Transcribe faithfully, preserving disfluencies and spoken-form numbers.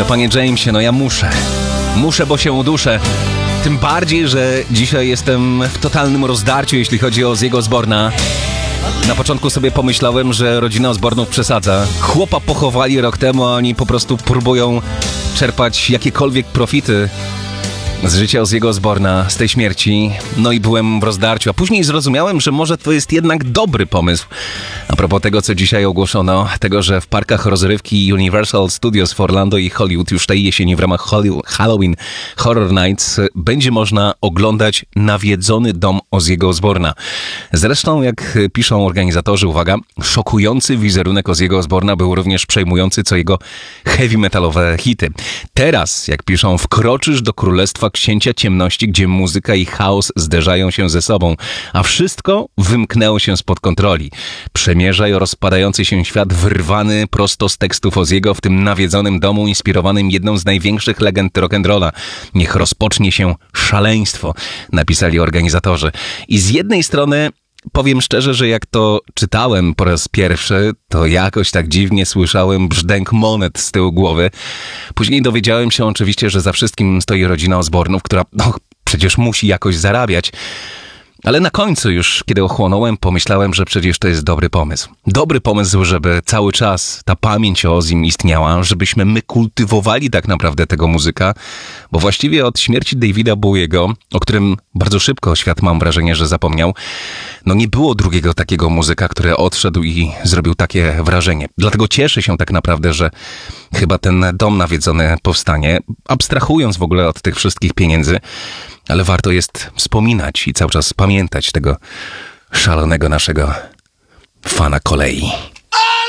No panie Jamesie, no ja muszę. Muszę, bo się uduszę. Tym bardziej, że dzisiaj jestem w totalnym rozdarciu, jeśli chodzi o Ozzy'ego Osbourne'a. Na początku sobie pomyślałem, że rodzina Osbourne'ów przesadza. Chłopa pochowali rok temu, a oni po prostu próbują czerpać jakiekolwiek profity z życia Ozzy'ego Osbourne'a, z tej śmierci. No i byłem w rozdarciu, a później zrozumiałem, że może to jest jednak dobry pomysł. A propos tego, co dzisiaj ogłoszono, tego, że w parkach rozrywki Universal Studios w Orlando i Hollywood już tej jesieni w ramach Halloween Horror Nights będzie można oglądać nawiedzony dom Ozzy'ego Osbourne'a. Zresztą, jak piszą organizatorzy, uwaga, szokujący wizerunek Ozzy'ego Osbourne'a był również przejmujący co jego heavy metalowe hity. Teraz, jak piszą, wkroczysz do królestwa księcia ciemności, gdzie muzyka i chaos zderzają się ze sobą, a wszystko wymknęło się spod kontroli. Przemierzaj rozpadający się świat wyrwany prosto z tekstów Ozzy'ego w tym nawiedzonym domu inspirowanym jedną z największych legend rock'n'rolla. Niech rozpocznie się szaleństwo, napisali organizatorzy. I z jednej strony powiem szczerze, że jak to czytałem po raz pierwszy, to jakoś tak dziwnie słyszałem brzdęk monet z tyłu głowy. Później dowiedziałem się oczywiście, że za wszystkim stoi rodzina Osbourne'ów, która no, przecież musi jakoś zarabiać. Ale na końcu już, kiedy ochłonąłem, pomyślałem, że przecież to jest dobry pomysł. Dobry pomysł, żeby cały czas ta pamięć o Ozzym istniała, żebyśmy my kultywowali tak naprawdę tego muzyka, bo właściwie od śmierci Davida Bowiego, o którym bardzo szybko świat, mam wrażenie, że zapomniał, no nie było drugiego takiego muzyka, który odszedł i zrobił takie wrażenie. Dlatego cieszę się tak naprawdę, że chyba ten dom nawiedzony powstanie, abstrahując w ogóle od tych wszystkich pieniędzy, ale warto jest wspominać i cały czas pamiętać tego szalonego naszego fana kolei.